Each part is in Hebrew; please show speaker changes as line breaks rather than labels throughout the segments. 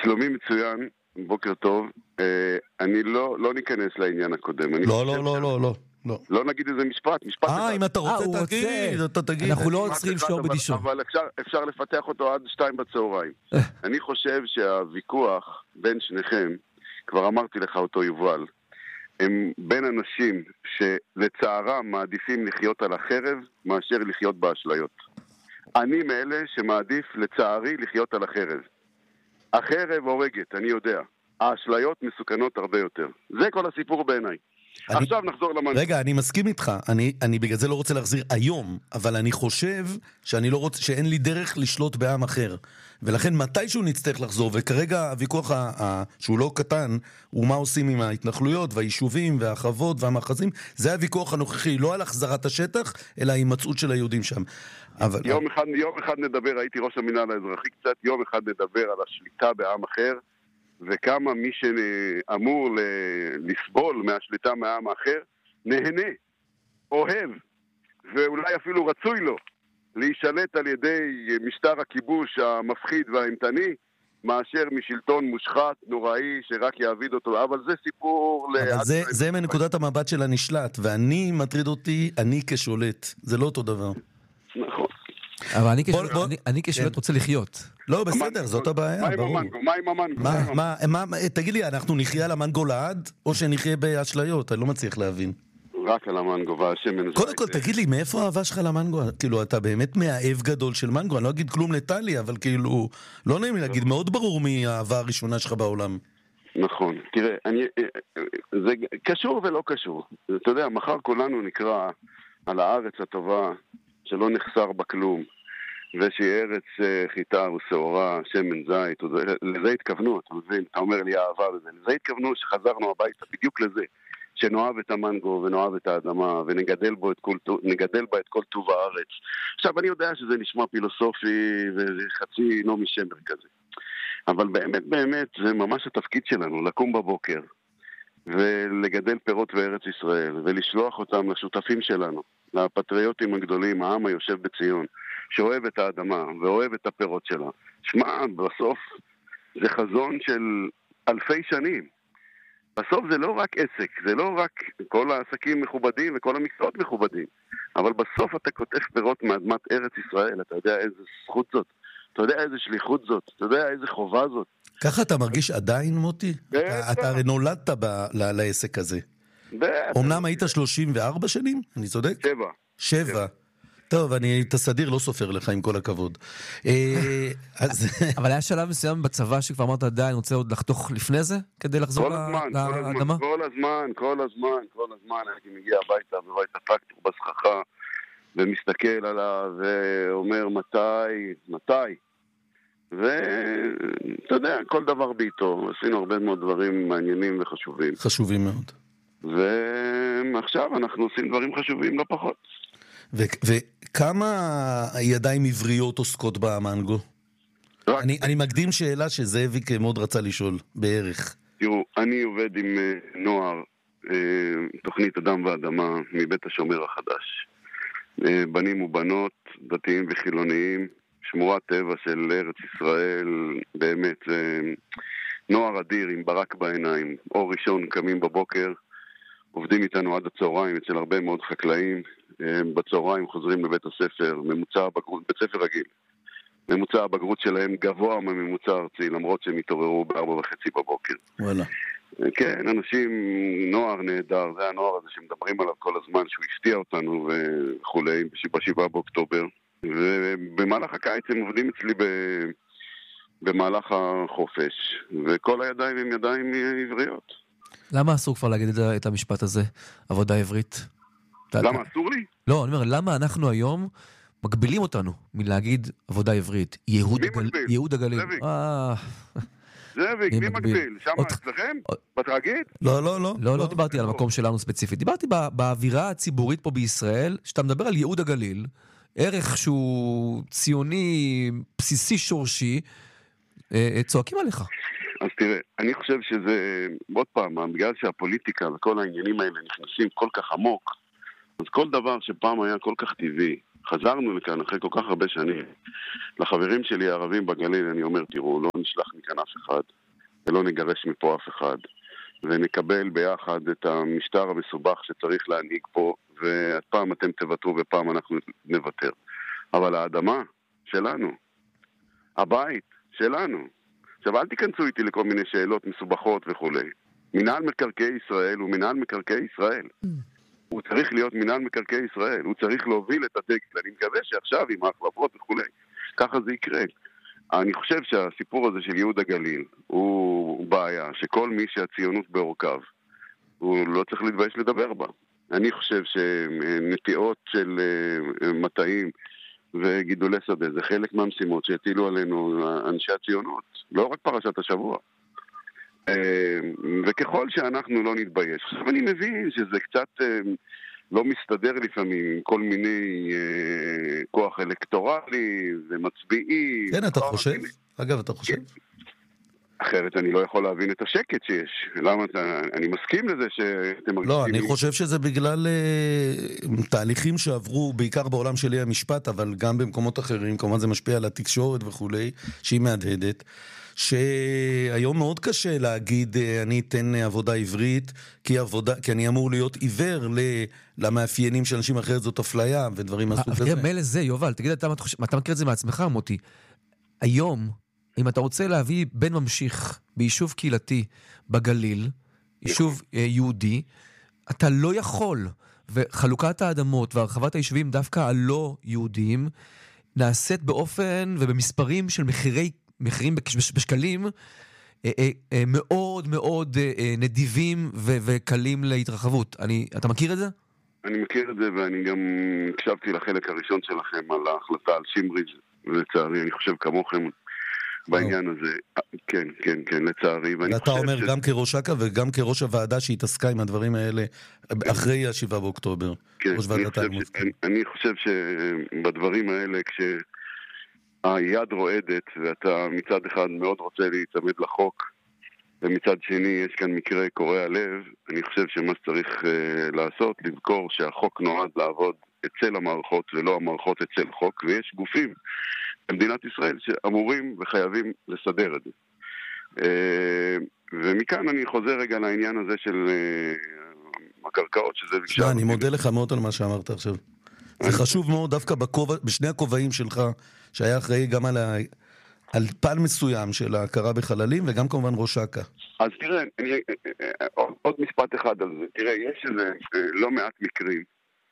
שלומי מצוין, בוקר טוב. אני לא ניכנס לעניין הקודם. לא נגיד איזה משפט אחד.
אם אתה רוצה תגיד, אתה תגיד.
אנחנו לא עוצרים שור בדישו.
אבל אפשר לפתח אותו עד 2 בצהריים. אני חושב שהוויכוח בין שניכם, כבר אמרתי לך אותו יובל, הם בין אנשים שלצערם מעדיפים לחיות על החרב מאשר לחיות באשליות. אני מאלה שמעדיף לצערי לחיות על החרב. החרב הורגת, אני יודע. האשליות מסוכנות הרבה יותר. זה כל הסיפור בעיניי. עכשיו נחזור למנגו.
רגע, אני מסכים איתך. אני בגלל זה לא רוצה להחזיר היום, אבל אני חושב שאין לי דרך לשלוט בעם אחר. ולכן מתישהו נצטרך לחזור, וכרגע הוויכוח שהוא לא קטן, הוא מה עושים עם ההתנחלויות והיישובים והחוות והמאחזים, זה הוויכוח הנוכחי, לא על החזרת השטח, אלא ההימצאות של היהודים שם.
יום אחד נדבר, הייתי ראש המינהל האזרחי קצת, יום אחד נדבר על השליטה בעם אחר, וכמה מי שאמור לסבול מהשליטה מהעם האחר, נהנה, אוהב, ואולי אפילו רצוי לו, להישלט על ידי משטר הכיבוש המפחיד והאימתני, מאשר משלטון מושחת, נוראי, שרק יעביד אותו. אבל זה סיפור...
אבל זה מנקודת המבט של הנשלט, ואני מטריד אותי, אני כשולט. זה לא אותו דבר.
נכון.
אבל אני כשולט רוצה לחיות.
לא, בסדר, זאת הבעיה, ברור.
מה עם המנגו?
תגיד לי, אנחנו נחיה על המנגו לעד, או שנחיה באשליות? אני לא מצליח להבין.
רק על המנגו והשמן זית.
קודם כל, תגיד לי, מאיפה האהבה שלך למנגו? כאילו, אתה באמת מאהב גדול של מנגו, אני לא אגיד כלום לטלי, אבל כאילו, לא נעים לי להגיד, מאוד ברור מהאהבה הראשונה שלך בעולם.
נכון, תראה, זה קשור ולא קשור. אתה יודע, מחר כולנו נקרא על הארץ הטובה, שלא נחסר בה כלום, ושהיא ארץ חיטה ושעורה, שמן זית, לזה התכוונו, אתה מבין? אתה אומר לי אהבה וזה, לזה התכוונו שחזרנו הביתה, בדיוק לזה. שנאהב את המנגו ונאהב את האדמה ונגדל בה את כל טוב הארץ. עכשיו, אני יודע שזה נשמע פילוסופי וחצי נעמי שמר כזה. אבל באמת, באמת, זה ממש התפקיד שלנו, לקום בבוקר ולגדל פירות בארץ ישראל ולשלוח אותם לשותפים שלנו, לפטריוטים הגדולים, העם היושב בציון, שאוהב את האדמה ואוהב את הפירות שלה. שמע, בסוף זה חזון של אלפי שנים. בסוף זה לא רק עסק, זה לא רק כל העסקים מכובדים וכל המקצועות מכובדים, אבל בסוף אתה כותב פירות מאדמת ארץ ישראל, אתה יודע איזה זכות זאת, אתה יודע איזה שליחות זאת, אתה יודע איזה חובה זאת.
ככה אתה מרגיש עדיין, מוטי? אתה הרי נולדת לעסק הזה. אמנם היית 34 שנים? אני צודק? 7. טוב, את הסדיר לא סופר לך עם כל הכבוד.
אבל היה שלב מסוים בצבא שכבר אמרת די, אני רוצה עוד לחתוך לפני זה כדי לחזור לאדמה?
כל הזמן הייתי מגיע הביתה בבית הפקטור בסככה ומסתכל עליו ואומר מתי ואתה יודע, כל דבר בעיתו. עשינו הרבה מאוד דברים מעניינים וחשובים.
חשובים מאוד.
ועכשיו אנחנו עושים דברים חשובים לא פחות.
וכמה ידיים עבריות עוסקות במנגו? אני מקדים שאלה שזאביק מאוד רצה לשאול, בערך.
תראו, אני עובד עם נוער, תוכנית אדם ואדמה, מבית השומר החדש. בנים ובנות, דתיים וחילוניים, שמורת טבע של ארץ ישראל, באמת, נוער אדיר עם ברק בעיניים, אור ראשון, קמים בבוקר, עובדים איתנו עד הצהריים אצל הרבה מאוד חקלאים, בצהריים חוזרים לבית הספר, ממוצע הבגרות, בית ספר רגיל. ממוצע הבגרות שלהם גבוה מממוצע ארצי, למרות שהם התעוררו ב4:30 בבוקר.
וואלה.
כן, אנשים, נוער נהדר, זה הנוער הזה שמדברים עליו כל הזמן, שהוא הפתיע אותנו וכולי, ב7 באוקטובר. ובמהלך הקיץ הם עובדים אצלי במהלך החופש, וכל הידיים הם ידיים עבריות.
למה אסור כבר להגיד את המשפט הזה, עבודה עברית?
למה אסור לי?
לא, אני אומר, למה אנחנו היום מגבילים אותנו מלהגיד עבודה עברית? ייהוד הגליל.
זאביק, מי מגביל? שם אצלכם? בתאגיד?
לא דיברתי על המקום שלנו ספציפית. דיברתי באווירה הציבורית פה בישראל, שאתה מדבר על ייהוד הגליל, ערך שהוא ציוני, בסיסי, שורשי, צועקים עליך.
אז תראה, אני חושב שזה, עוד פעם, בגלל שהפוליטיקה וכל העניינים האלה נכנסים כל כך עמוק, אז כל דבר שפעם היה כל כך טבעי, חזרנו לכאן אחרי כל כך הרבה שנים. לחברים שלי הערבים בגליל אני אומר, תראו, לא נשלח מכאן אף אחד, ולא נגרש מפה אף אחד, ונקבל ביחד את המשטר המסובך שצריך להנהיג פה, ופעם אתם תוותרו ופעם אנחנו נוותר. אבל האדמה שלנו, הבית שלנו. עכשיו, אל תיכנסו איתי לכל מיני שאלות מסובכות וכו'. מנהל מקרקעי ישראל הוא מנהל מקרקעי ישראל. הוא צריך להיות מנהל מקרקעי ישראל. הוא צריך להוביל את הדגל. אני מקווה שעכשיו עם ההחלפות וכו'. ככה זה יקרה. אני חושב שהסיפור הזה של ייהוד הגליל הוא בעיה, שכל מי שהציונות בעורקיו, הוא לא צריך להתבייש לדבר בה. אני חושב שנטיעות של מטעים וגידולי שדה זה חלק מהמשימות שהטילו עלינו אנשי הציונות, לא רק פרשת השבוע. וככל שאנחנו לא נתבייש, עכשיו אני מבין שזה קצת לא מסתדר לפעמים עם כל מיני כוח אלקטורלי ומצביעי.
כן, אתה חושב? אגב, אתה חושב?
אחרת אני לא יכול להבין את השקט שיש. למה אני מסכים לזה שאתם מרגישים...
לא, אני חושב שזה בגלל תהליכים שעברו בעיקר בעולם שלי המשפט, אבל גם במקומות אחרים, כמובן זה משפיע על התקשורת וכולי, שהיא מהדהדת, שהיום מאוד קשה להגיד אני אתן עבודה עברית, כי אני אמור להיות עיוור למאפיינים של אנשים אחרת, זאת אפליה ודברים מהסוג הזה.
אבל מילא זה, יובל, תגיד, אתה מכיר את זה מעצמך, מוטי. היום, אם אתה רוצה להביא בן ממשיך ביישוב קהילתי בגליל, יישוב יהודי, אתה לא יכול, וחלוקת האדמות והרחבת היישובים דווקא הלא יהודיים, נעשית באופן ובמספרים של מחירים בשקלים מאוד מאוד נדיבים וקלים להתרחבות. אתה מכיר את זה?
אני מכיר את זה, ואני גם הקשבתי לחלק הראשון שלכם על ההחלטה על שמריז, ולצערי אני חושב כמוכם בעניין הזה. כן, כן, כן, לצערי.
ואתה אומר גם כראש אכ"א וגם כראש הוועדה שהתעסקה עם הדברים האלה אחרי ה7 באוקטובר.
כן, אני חושב שבדברים האלה כשהיד רועדת ואתה מצד אחד מאוד רוצה להיצמד לחוק ומצד שני יש כאן מקרה קורע לב, אני חושב שמה שצריך לעשות, לזכור שהחוק נועד לעבוד אצל המערכות ולא המערכות אצל חוק, ויש גופים במדינת ישראל שאמורים וחייבים לסדר את זה. ומכאן אני חוזר רגע לעניין הזה של הקרקעות, שזה...
אני מודה לך מאוד על מה שאמרת עכשיו. זה חשוב מאוד דווקא בשני הכובעים שלך, שהיה אחראי גם על פן מסוים של ההכרה בחללים, וגם כמובן ראש אכ"א.
אז תראה, עוד משפט אחד על זה. תראה, יש לא מעט מקרים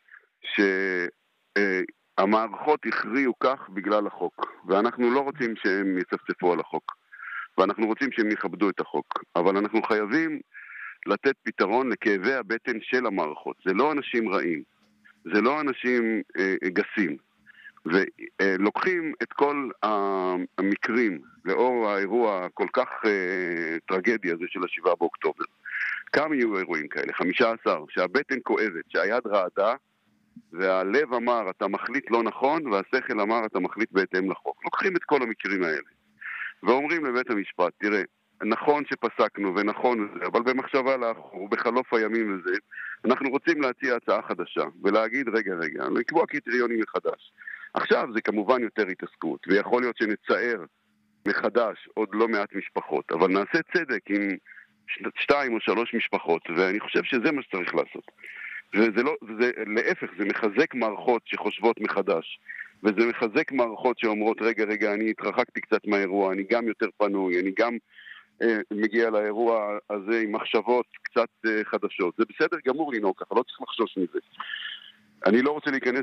שהמערכות הכריעו כך בגלל החוק, ואנחנו לא רוצים שהם יצפצפו על החוק, ואנחנו רוצים שהם יכבדו את החוק, אבל אנחנו חייבים לתת פתרון לכאבי הבטן של המערכות. זה לא אנשים רעים, זה לא אנשים גסים, ולוקחים את כל המקרים לאור האירוע כל כך טרגדי הזה של ה7 באוקטובר. כמה יהיו אירועים כאלה? 15, שהבטן כואבת, שהיד רעדה, והלב אמר אתה מחליט לא נכון, והשכל אמר אתה מחליט בהתאם לחוק. לוקחים את כל המקרים האלה ואומרים לבית המשפט, תראה, נכון שפסקנו ונכון וזה, אבל במחשבה לאחור, בחלוף הימים וזה, אנחנו רוצים להציע הצעה חדשה ולהגיד רגע, לקבוע קריטריונים מחדש. עכשיו זה כמובן יותר התעסקות, ויכול להיות שנצייר מחדש עוד לא מעט משפחות, אבל נעשה צדק עם 2 או 3 משפחות, ואני חושב שזה מה שצריך לעשות. להפך, זה מחזק מערכות שחושבות מחדש, וזה מחזק מערכות שאומרות רגע, אני התרחקתי קצת מהאירוע, אני גם יותר פנוי, אני גם מגיע לאירוע הזה עם מחשבות קצת חדשות. זה בסדר גמור לנהוג ככה, לא צריך לחשוש מזה. אני לא רוצה להיכנס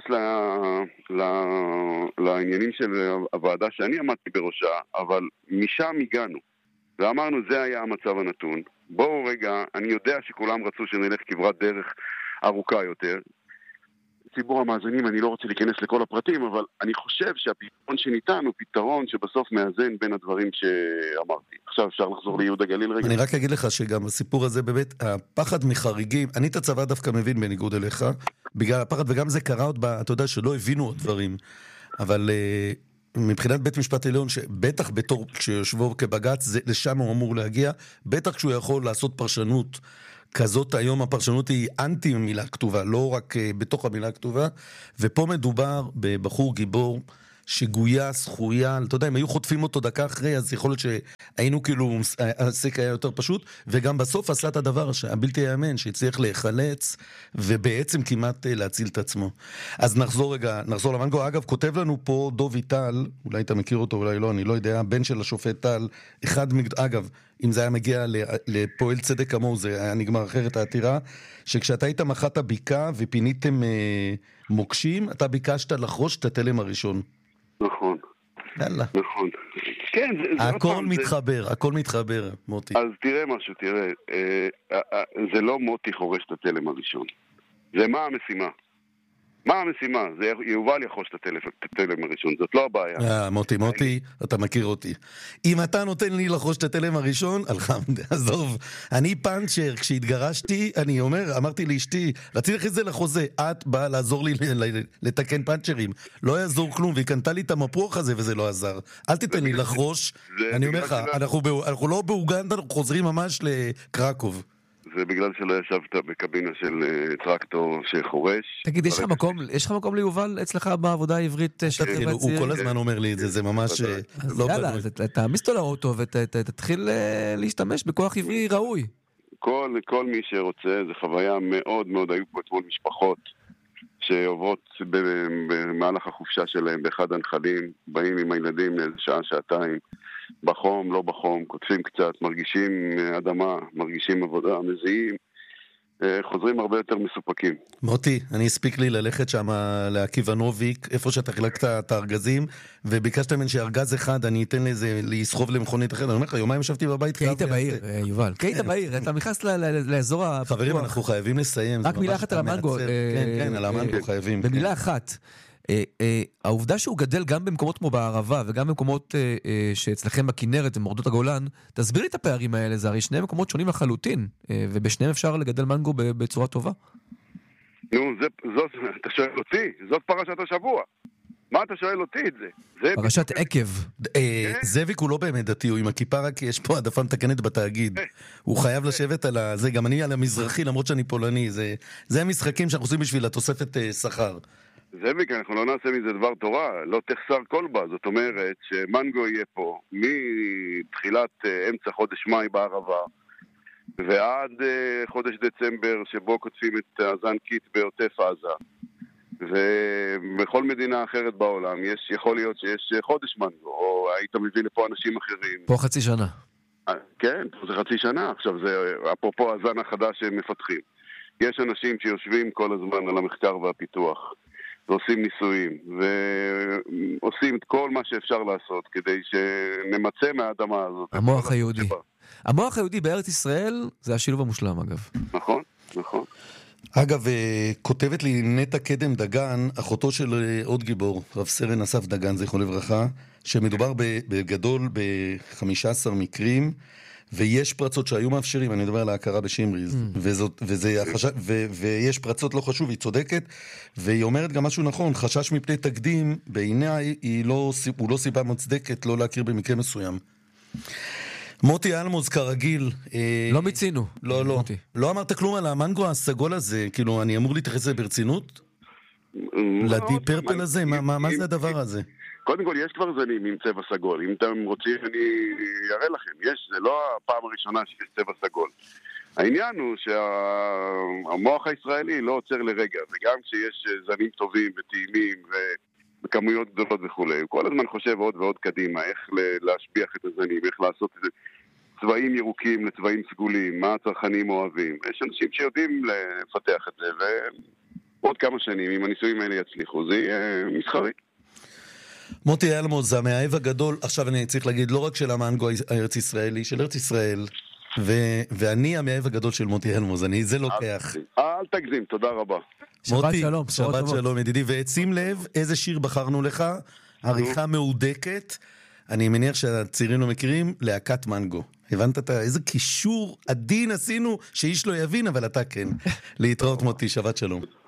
לעניינים של הוועדה שאני עמדתי בראשה, אבל משם הגענו, ואמרנו זה היה המצב הנתון. בואו רגע, אני יודע שכולם רצו שנלך כברת דרך ארוכה יותר. ציבור המאזינים, אני לא רוצה להיכנס לכל הפרטים, אבל אני חושב שהפתרון שניתן הוא פתרון שבסוף מאזן בין הדברים שאמרתי. עכשיו אפשר לחזור לייהוד הגליל רגע.
אני רק אגיד לך שגם הסיפור הזה באמת, הפחד מחריגים, אני את הצבא דווקא מבין בניגוד אליך, בגלל הפחד, וגם זה קרה עוד, אתה יודע שלא הבינו עוד דברים, אבל מבחינת בית משפט עליון, שבטח בתור כשיושבו כבגץ, לשם הוא אמור להגיע, בטח כשהוא יכול לעשות פרשנות כזאת היום הפרשנות היא אנטי מילה כתובה, לא רק בתוך המילה כתובה, ופה מדובר בבחור גיבור שגויס, חויל, אתה יודע, אם היו חוטפים אותו דקה אחרי, אז יכול להיות שהיינו כאילו, הסק היה יותר פשוט, וגם בסוף עשה את הדבר הבלתי יאמן, שהצליח להיחלץ, ובעצם כמעט להציל את עצמו. אז נחזור למנגו. אגב, כותב לנו פה דובי טל, אולי אתה מכיר אותו, אולי לא, אני לא יודע, בן של השופט טל, אגב, אם זה היה מגיע לפועל צדק כמוהו, זה היה נגמר אחרת העתירה, שכשאתה היית מחת ביקה ופיניתם מוקשים, אתה ביקשת לחרוש את התלם הראשון.
נכון.
יאללה.
נכון. כן,
הכל מתחבר, מוטי.
אז תראה משהו, זה לא מוטי חורש את התלם הראשון. זה מה המשימה. מה המשימה? זה יובל יחוש את התלם הראשון, זאת לא הבעיה.
מוטי, אתה מכיר אותי. אם אתה נותן לי לחוש את התלם הראשון, אלחמד, עזוב. אני פאנצ'ר, כשהתגרשתי, אמרתי לאשתי, רציתי לך את זה לחוזה, את באה לעזור לי לתקן פאנצ'רים. לא יעזור כלום, והיא קנתה לי את המפרוח הזה וזה לא עזר. אל תיתן לי לחרוש. אני אומר לך, אנחנו לא באוגנדה, אנחנו חוזרים ממש לקרקוב.
זה בגלל שלא ישבת בקבינה של טרקטור שחורש.
תגיד, יש לך מקום ליובל אצלך בעבודה העברית?
הוא כל הזמן אומר לי את זה, זה ממש לא...
יאללה, תעמיס אותו לאוטו ותתחיל להשתמש בכוח עברי ראוי.
כל מי שרוצה, זה חוויה מאוד מאוד, היו פה אתמול משפחות שעוברות במהלך החופשה שלהם באחד הנחלים, באים עם הילדים לאיזה שעה, שעתיים, בחום, לא בחום, כותפים קצת, מרגישים אדמה, מרגישים עבודה, מזיעים, חוזרים הרבה יותר מסופקים.
מוטי, אני הספיק לי ללכת שם לעקיבא נוביק, איפה שאתה חילקת את הארגזים, וביקשת ממני שארגז אחד אני אתן לזה, לסחוב למכונית אחרת. אני אומר לך, יומיים ישבתי בבית.
כי היית בעיר, יובל. כי היית בעיר, אתה נכנס לאזור הפתוח.
חברים, אנחנו חייבים לסיים.
רק מילה אחת על המנגו.
כן, על המנגו חייבים.
במילה אחת. העובדה שהוא גדל גם במקומות כמו בערבה וגם במקומות שאצלכם בכנרת ומורדות הגולן, תסביר לי את הפערים האלה, זה הרי שני מקומות שונים לחלוטין, ובשניהם אפשר לגדל מנגו בצורה טובה.
נו, אתה שואל אותי, זאת פרשת השבוע. מה אתה שואל אותי את זה?
פרשת עקב.
זאביק הוא לא באמת דתי, הוא עם הכיפה, רק יש פה העדפה מתקנת בתאגיד. הוא חייב לשבת על זה, גם אני על המזרחי, למרות שאני פולני. זה המשחקים שאנחנו עושים בשביל התוספת שכר.
זאביק, אנחנו לא נעשה מזה דבר תורה, לא תחסר כל בה, זאת אומרת שמנגו יהיה פה מתחילת אמצע חודש מאי בערבה ועד חודש דצמבר שבו כותבים את הזנקית בעוטף עזה, ובכל מדינה אחרת בעולם יכול להיות שיש חודש מנגו, או היית מביא לפה אנשים אחרים.
פה חצי שנה.
כן, פה זה חצי שנה, עכשיו זה אפרופו הזן החדש שהם מפתחים. יש אנשים שיושבים כל הזמן על המחקר והפיתוח ועושים ניסויים, ועושים את כל מה שאפשר לעשות כדי שנמצא מהאדמה הזאת.
המוח היהודי. המוח היהודי בארץ ישראל זה השילוב המושלם, אגב.
נכון, נכון.
אגב, כותבת לי נטע קדם דגן, אחותו של עוד גיבור, רב סרן אסף דגן, זכרו לברכה, שמדובר בגדול ב-15 מקרים, ויש פרצות שהיו מאפשרים, אני מדבר על ההכרה בשימריז, ויש פרצות לא חשוב, היא צודקת, והיא אומרת גם משהו נכון, חשש מפני תקדים, בעיניי הוא לא סיבה מוצדקת לא להכיר במקרה מסוים. מוטי אלמוז כרגיל.
לא מיצינו.
לא אמרת כלום על המנגו הסגול הזה, כאילו אני אמור להתייחס לזה ברצינות? לדי פרפל הזה? מה זה הדבר הזה?
קודם כל, יש כבר זנים עם צבע סגול. אם אתם רוצים, אני אראה לכם. זה לא הפעם הראשונה שיש צבע סגול. העניין הוא שהמוח הישראלי לא עוצר לרגע, וגם כשיש זנים טובים וטעימים וכמויות גדולות וכו', הוא כל הזמן חושב עוד ועוד קדימה, איך להשביח את הזנים, איך לעשות את זה. צבעים ירוקים לצבעים סגולים, מה הצרכנים אוהבים. יש אנשים שיודעים לפתח את זה, ועוד כמה שנים, אם הניסויים האלה יצליחו, זה יהיה מסחרי.
מוטי אלמוז, המאהב הגדול, עכשיו אני צריך להגיד, לא רק של המנגו הארץ ישראלי, של ארץ ישראל, ואני המאהב הגדול של מוטי אלמוז, אני זה לוקח.
אל תגזים, תודה רבה.
מוטי, שבת שלום ידידי, ושים לב איזה שיר בחרנו לך, עריכה מהודקת, אני מניח שהצעירים לא מכירים, להקת מנגו. הבנת איזה קישור עדין עשינו, שאיש לא יבין, אבל אתה כן. להתראות מוטי, שבת שלום.